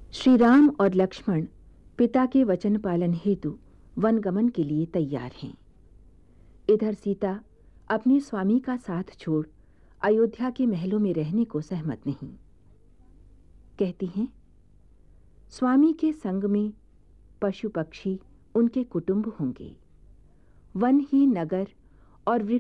श्री राम और लक्ष्मण पिता के वचन पालन हेतु वनगमन के लिए तैयार हैं। इधर सीता अपने स्वामी का साथ छोड़ अयोध्या के महलों में रहने को सहमत नहीं। कहती हैं, स्वामी के संग में पशु पक्षी उनके कुटुंब होंगे, वन ही नगर और